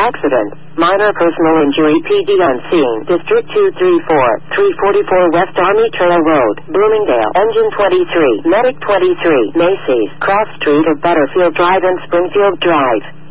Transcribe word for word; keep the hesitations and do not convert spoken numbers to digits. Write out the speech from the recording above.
Accident. Minor personal injury. P D on scene. District two three four. three forty-four West Army Trail Road. Bloomingdale. Engine twenty-three. Medic twenty-three. Macy's. Cross Street of Butterfield Drive and Springfield Drive.